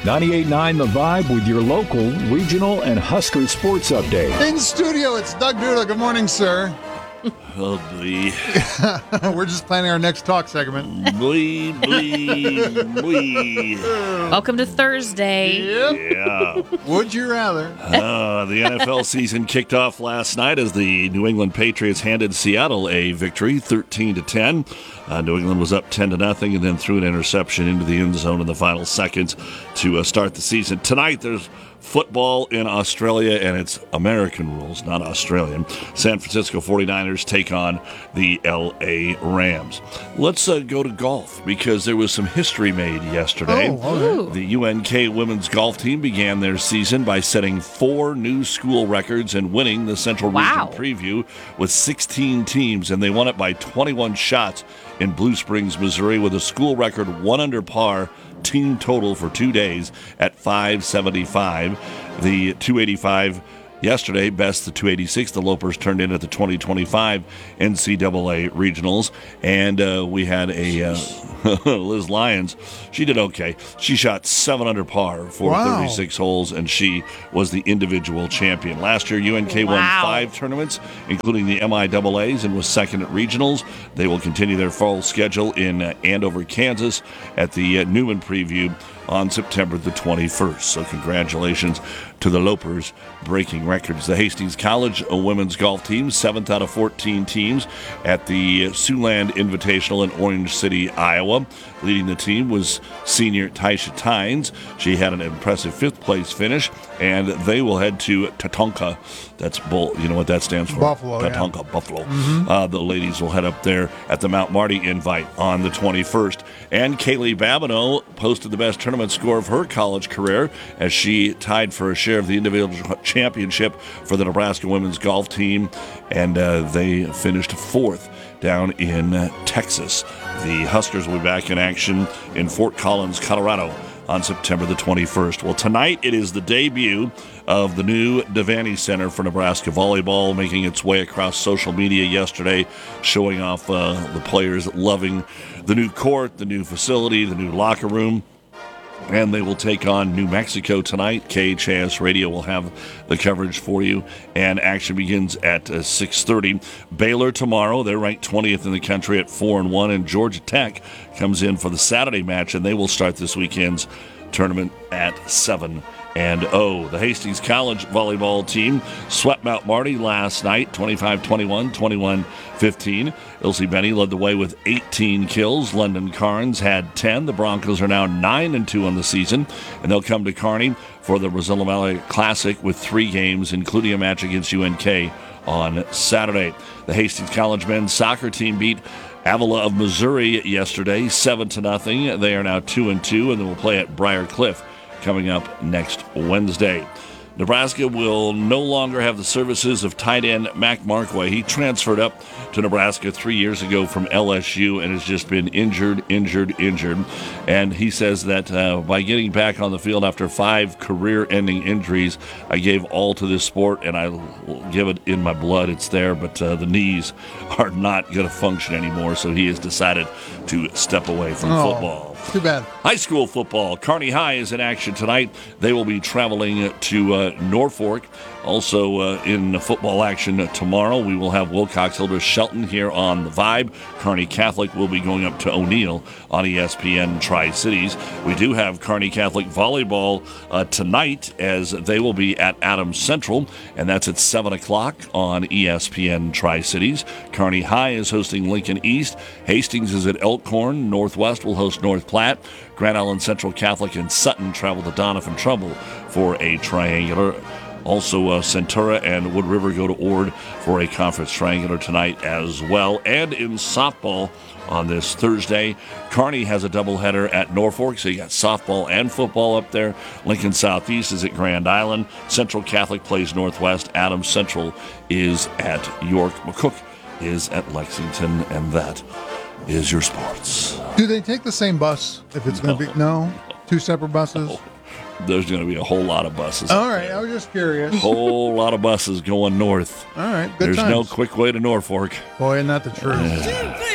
98.9 The Vibe with your local, regional, and Husker sports update. In studio, it's Doug Duda. Good morning, sir. Ugly. We're just planning our next talk segment. Blee, blee, blee. Welcome to Thursday. Yep. Yeah. Would you rather? The NFL season kicked off last night as the New England Patriots handed Seattle a victory, 13-10. New England was up 10-0 and then threw an interception into the end zone in the final seconds to start the season. Tonight, there's football in Australia, and it's American rules, not Australian. San Francisco 49ers take on the L.A. Rams. Let's go to golf, because there was some history made yesterday. Oh, okay. The UNK women's golf team began their season by setting 4 new school records and winning the Central Wow. Region Preview with 16 teams, and they won it by 21 shots in Blue Springs, Missouri, with a school record 1 under par team total for 2 days at 575. The 285 yesterday, best the 286. The Lopers turned in at the 2025 NCAA Regionals. And we had a Liz Lyons. She did okay. She shot 7 under par for 36 holes, and she was the individual champion. Last year, UNK won 5 tournaments, including the MIAAs, and was second at regionals. They will continue their fall schedule in Andover, Kansas at the Newman Preview on September the 21st. So congratulations to the Lopers breaking records. The Hastings College women's golf team, 7th out of 14 teams at the Siouxland Invitational in Orange City, Iowa. Leading the team was senior Taisha Tynes. She had an impressive 5th place finish, and they will head to Tatanka. That's bull. You know what that stands for? Buffalo. Tatanka, Yeah. Buffalo. The ladies will head up there at the Mount Marty Invite on the 21st. And Kaylee Babineau posted the best tournament score of her college career as she tied for a share of the individual championship for the Nebraska women's golf team, and they finished 4th down in Texas. The Huskers will be back in action in Fort Collins, Colorado on September the 21st. Well, tonight it is the debut of the new Devaney Center for Nebraska volleyball, making its way across social media yesterday, showing off the players loving the new court, the new facility, the new locker room. And they will take on New Mexico tonight. KHAS Radio will have the coverage for you. And action begins at 6:30. Baylor tomorrow. They're ranked 20th in the country at 4-1. And Georgia Tech comes in for the Saturday match, and they will start this weekend's tournament at 7-0. The Hastings College volleyball team swept Mount Marty last night, 25-21, 21-15. Ilse Benny led the way with 18 kills. London Carnes had 10. The Broncos are now 9-2 on the season, and they'll come to Kearney for the Brazil Valley Classic with 3 games, including a match against UNK on Saturday. The Hastings College men's soccer team beat Avila of Missouri yesterday, 7-0. They are now 2-2, and they will play at Briar Cliff coming up next Wednesday. Nebraska will no longer have the services of tight end Mac Markway. He transferred up to Nebraska 3 years ago from LSU and has just been injured. And he says that by getting back on the field after 5 career-ending injuries, I gave all to this sport, and I give it in my blood. It's there, but the knees are not going to function anymore, so he has decided to step away from football. Too bad. High school football. Kearney High is in action tonight. They will be traveling to Norfolk. Also in football action tomorrow, we will have Wilcox Hildreth Shelton here on the Vibe. Kearney Catholic will be going up to O'Neill on ESPN Tri-Cities. We do have Kearney Catholic volleyball tonight, as they will be at Adams Central, and that's at 7 o'clock on ESPN Tri-Cities. Kearney High is hosting Lincoln East. Hastings is at Elkhorn. Northwest will host North Platte. Grand Island Central Catholic and Sutton travel to Donovan Trumbull for a triangular. Also, Centura and Wood River go to Ord for a conference triangular tonight as well. And in softball on this Thursday, Kearney has a doubleheader at Norfolk, so you got softball and football up there. Lincoln Southeast is at Grand Island. Central Catholic plays Northwest. Adams Central is at York. McCook is at Lexington, and that is your sports. Do they take the same bus if it's going to be? No? 2 separate buses? No. There's going to be a whole lot of buses. All right, I was just curious. Whole lot of buses going north. All right, good There's no times. quick way to Norfolk. Boy, isn't that the truth?